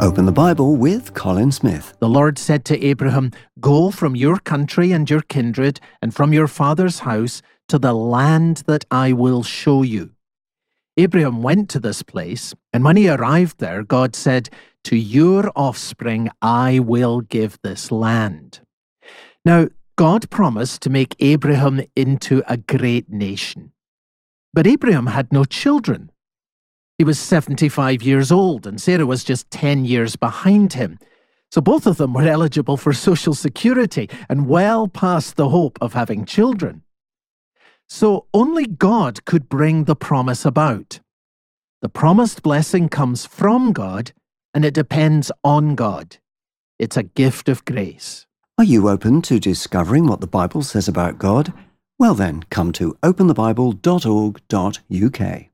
Open the Bible with Colin Smith. The Lord said to Abraham, "Go from your country and your kindred and from your father's house to the land that I will show you." Abraham went to this place, and when he arrived there, God said, "To your offspring I will give this land." Now, God promised to make Abraham into a great nation. But Abraham had no children. He was 75 years old, and Sarah was just 10 years behind him. So both of them were eligible for Social Security and well past the hope of having children. So only God could bring the promise about. The promised blessing comes from God, and it depends on God. It's a gift of grace. Are you open to discovering what the Bible says about God? Well then, come to openthebible.org.uk.